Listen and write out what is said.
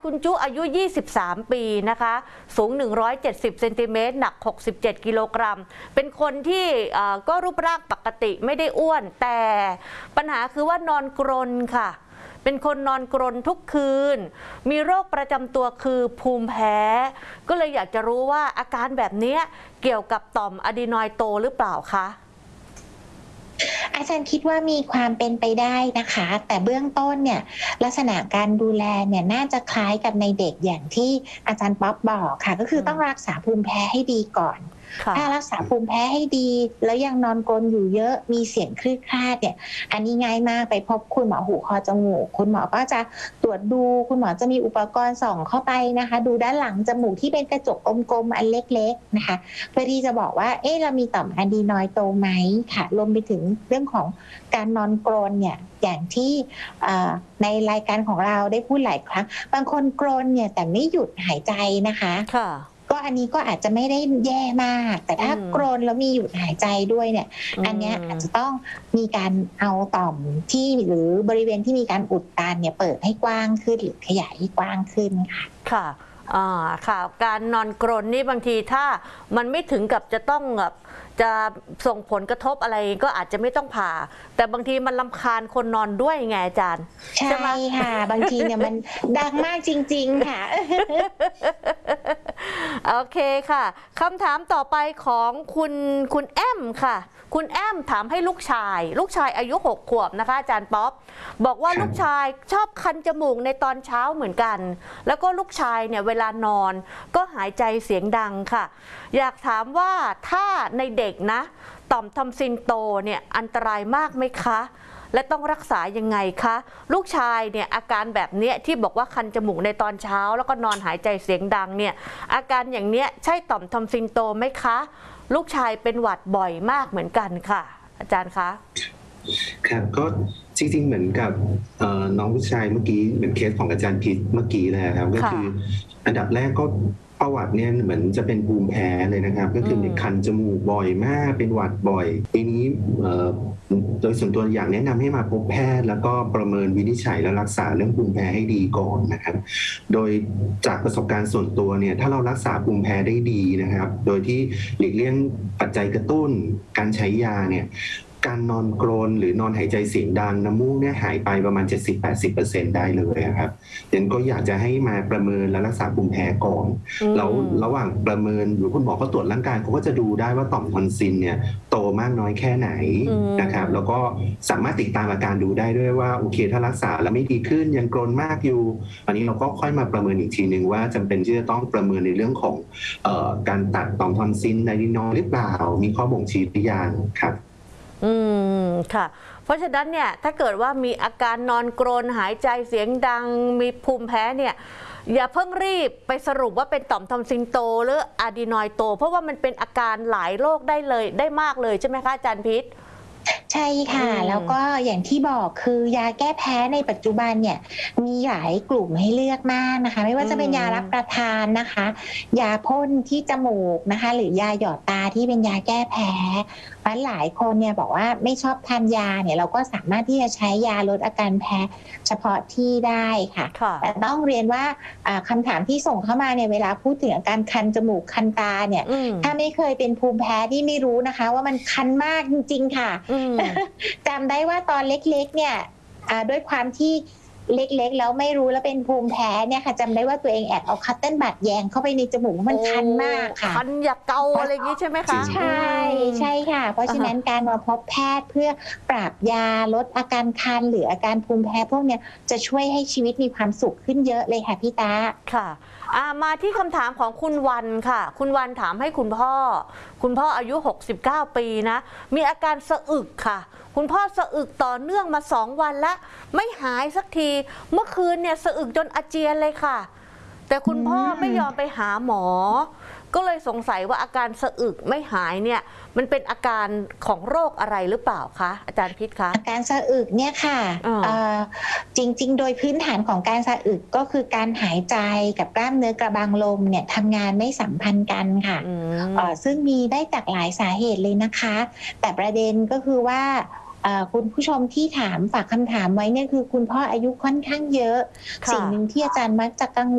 คุณจุอายุ 23 ปีนะคะ สูง 170 เซนติเมตร หนัก 67 กิโลกรัม เป็นคนที่ก็รูปร่างปกติไม่ได้อ้วน แต่ปัญหาคือว่านอนกรนค่ะ เป็นคนนอนกรนทุกคืน มีโรคประจำตัวคือภูมิแพ้ ก็เลยอยากจะรู้ว่าอาการแบบนี้เกี่ยวกับต่อมอะดีนอยด์โตหรือเปล่าคะอาจารย์คิดว่ามีความเป็นไปได้นะคะแต่เบื้องต้นเนี่ยลักษณะการดูแลเนี่ยน่าจะคล้ายกับในเด็กอย่างที่อาจารย์ป๊อปบอกค่ะก็คือต้องรักษาภูมิแพ้ให้ดีก่อนถ้ารักษาภูมิแพ้ให้ดีแล้วยังนอนกรนอยู่เยอะมีเสียงคลืดคลาดเนี่ยอันนี้ง่ายมากไปพบคุณหมอหูคอจมูกคุณหมอก็จะตรวจดูคุณหมอจะมีอุปกรณ์ส่องเข้าไปนะคะดูด้านหลังจมูกที่เป็นกระจกกลมๆอันเล็กๆนะคะเพื่อที่จะบอกว่าเรามีต่อมอะดีนอยด์โตไหมค่ะรวมไปถึงเรื่องของการนอนกรนเนี่ยอย่างที่ในรายการของเราได้พูดหลายครั้งบางคนกรนเนี่ยแต่ไม่หยุดหายใจนะคะก็อันนี้ก็อาจจะไม่ได้แย่มากแต่ถ้ากรนแล้วมีหยุดหายใจด้วยเนี่ยอันนี้อาจจะต้องมีการเอาต่อมที่หรือบริเวณที่มีการอุดตันเนี่ยเปิดให้กว้างขึ้นหรือขยายให้กว้างขึ้นค่ะค่ะการนอนกรนนี่บางทีถ้ามันไม่ถึงกับจะต้องแบบจะส่งผลกระทบอะไรก็อาจจะไม่ต้องผ่าแต่บางทีมันรำคาญคนนอนด้วยไงอาจารย์ใช่ค่ะบางทีเนี่ยมันดังมากจริงๆค่ะโอเคค่ะคำถามต่อไปของคุณแอมค่ะคุณแอมถามให้ลูกชายอายุ6 ขวบนะคะอาจารย์ป๊อปบอกว่าลูกชายชอบคันจมูกในตอนเช้าเหมือนกันแล้วก็ลูกชายเนี่ยเวลานอนก็หายใจเสียงดังค่ะอยากถามว่าถ้าในเด็กนะต่อมทอมซินโตเนี่ยอันตรายมากไหมคะและต้องรักษายังไงคะลูกชายเนี่ยอาการแบบเนี้ยที่บอกว่าคันจมูกในตอนเช้าแล้วก็นอนหายใจเสียงดังเนี่ยอาการอย่างเนี้ยใช่ต่อมทอมซินโตไหมคะลูกชายเป็นหวัดบ่อยมากเหมือนกันค่ะอาจารย์คะครับก็จริงๆเหมือนกับน้องผู้ชายเมื่อกี้เหมือนเคสของอาจารย์พิษเมื่อกี้เลยครับก็คืออันดับแรกก็ประวัติเนี่ยเหมือนจะเป็นภูมิแพ้เลยนะครับก็คือมีคันจมูกบ่อยมากเป็นหวัดบ่อยทีนี้โดยส่วนตัวอยากแนะนำให้มาพบแพทย์แล้วก็ประเมินวินิจฉัยและรักษาเรื่องภูมิแพ้ให้ดีก่อนนะครับโดยจากประสบการณ์ส่วนตัวเนี่ยถ้าเรารักษาภูมิแพ้ได้ดีนะครับโดยที่หลีกเลี่ยงปัจจัยกระตุ้นการใช้ยาเนี่ยการนอนกรนหรือนอนหายใจเสียงดังน้ำมูกเนี่ยหายไปประมาณ 70-80% ได้เลยครับดังนั้นก็อยากจะให้มาประเมินและรักษาภูมิแพ้ก่อนแล้วระหว่างประเมินหรือคุณหมอก็ตรวจร่างกายเขาก็จะดูได้ว่าต่อมทอนซิลเนี่ยโตมากน้อยแค่ไหนนะครับแล้วก็สามารถติดตามอาการดูได้ด้วยว่าโอเคถ้ารักษาแล้วไม่ดีขึ้นยังกรนมากอยู่อันนี้เราก็ค่อยมาประเมินอีกทีนึงว่าจำเป็นที่จะต้องประเมินในเรื่องของการตัดต่อมทอนซิลอะดีนอยด์หรือเปล่ามีข้อบ่งชี้หรือยังครับค่ะเพราะฉะนั้นเนี่ยถ้าเกิดว่ามีอาการนอนกรนหายใจเสียงดังมีภูมิแพ้เนี่ยอย่าเพิ่งรีบไปสรุปว่าเป็นต่อมทอมซินโตหรืออะดีนอยด์โตเพราะว่ามันเป็นอาการหลายโรคได้มากเลยใช่ไหมคะอาจารย์พิษใช่ค่ะแล้วก็อย่างที่บอกคือยาแก้แพ้ในปัจจุบันเนี่ยมีหลายกลุ่มให้เลือกมากนะคะไม่ว่าจะเป็นยารับประทานนะคะยาพ่นที่จมูกนะคะหรือยาหยอดตาที่เป็นยาแก้แพ้หลายคนเนี่ยบอกว่าไม่ชอบทานยาเนี่ยเราก็สามารถที่จะใช้ยาลดอาการแพ้เฉพาะที่ได้ค่ะแต่ต้องเรียนว่าคำถามที่ส่งเข้ามาเนี่ยเวลาพูดถึงอาการคันจมูกคันตาเนี่ยถ้าไม่เคยเป็นภูมิแพ้ที่ไม่รู้นะคะว่ามันคันมากจริงๆค่ะจำได้ว่าตอนเล็กๆเนี่ยด้วยความที่เล็กๆแล้วไม่รู้แล้วเป็นภูมิแพ้เนี่ยค่ะจำได้ว่าตัวเองแอบเอาคัตเติ้ลบัดแยงเข้าไปในจมูกมันคันมากค่ะคันอยากเกาอะไรอย่างนี้ใช่ไหมคะใช่ค่ะเพราะฉะนั้นการมาพบแพทย์เพื่อปรับยาลดอาการคันหรืออาการภูมิแพ้พวกเนี้ยจะช่วยให้ชีวิตมีความสุขขึ้นเยอะเลยค่ะพี่ตาค่ะมาที่คำถามของคุณวันค่ะคุณวันถามให้คุณพ่ออายุ69 ปีนะมีอาการสะอึกค่ะคุณพ่อสะอึกต่อเนื่องมา2 วันแล้วไม่หายสักทีเมื่อคืนเนี่ยสะอึกจนอาเจียนเลยค่ะแต่คุณพ่อไม่ยอมไปหาหมอก็เลยสงสัยว่าอาการสะอึกไม่หายเนี่ยมันเป็นอาการของโรคอะไรหรือเปล่าคะอาจารย์พิษคะอาการสะอึกเนี่ยค่ะจริงๆโดยพื้นฐานของการสะอึกก็คือการหายใจกับกล้ามเนื้อกระบังลมเนี่ยทำงานไม่สัมพันธ์กันค่ะซึ่งมีได้จากหลายสาเหตุเลยนะคะแต่ประเด็นก็คือว่าคุณผู้ชมที่ถามฝากคำถามไว้เนี่ยคือคุณพ่ออายุค่อนข้างเยอะสิ่งหนึ่งที่อาจารย์มักจะกังว